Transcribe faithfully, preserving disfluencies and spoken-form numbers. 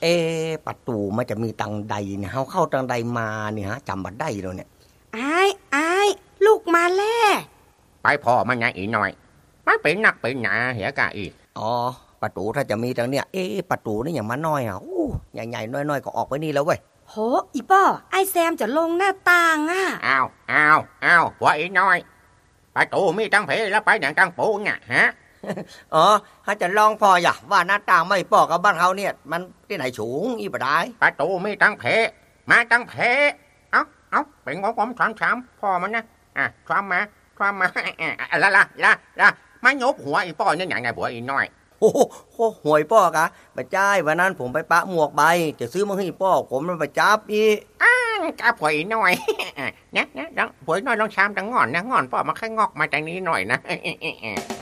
เอประตูมันจะมีตังใดเนี่ยเฮาเข้าตังใดมาเนี่ยฮะจำบัดได้แล้วเนี่ยอายอายลูกมาแล้วไปพ่อมันไงอีหน่อยมันเป็นนักเป็นหนาเหียกะอีอ๋อประตูถ้าจะมีตังเนี่ยเอประตูนี่อย่างมาน้อยอ่ะอู้ใหญ่ๆน้อยๆก็ออกไปนี่แล้วเว้ยโหอีป้อไอแซมจะลงหน้าต่างอ่ะอ้าวอ้าวอ้าวผัวอีน้อยประตูมีตั้งเพแล้วไปไหนตั้งปูเนี่ยฮะอ๋อถ้าจะลองพออย่าว่าหน้าต่างไม่ปอกกับบ้านเขาเนี่ยมันที่ไหนสูงอีบ่ได้ประตูมีตั้งเพมาตั้งเพเอ้าเอ้าเป็นงงๆถามๆพ่อมันนะอ่ะถามมาถามมาละละละละมายกหัวอีป้อเนี่ยอย่างไงผัวอีน้อยโอ้โหหวยป้อกะมาจ่ายวันนั้นผมไปปะหมวกใบจะซื้อมาให้ป้อผมมันไปจับอีอ้าวกะผัวอีน้อยเนี่ยเนี่ยผัวอีน้อยลองชามจังงอนนะงอนป้อมาแค่งอกมาจากนี้หน่อยนะ